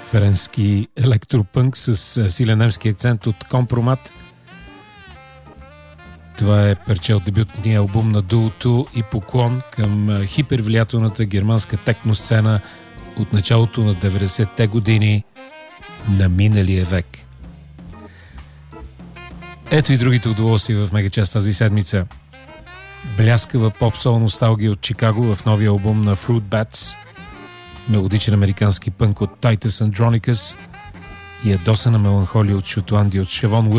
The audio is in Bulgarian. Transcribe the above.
френски електропънк с силен немски акцент от Компромат. Това е парче от дебютния албум на дуото и поклон към хипервлиятелната германска техносцена от началото на 90-те години на миналия век. Ето и другите удоволствия в Мегачас тази седмица. Бляскава поп-сол носталгия от Чикаго в новия албум на Fruit Bats, мелодичен американски пънк от Titus Andronicus и ядосана меланхолия от Шотландия от Шевон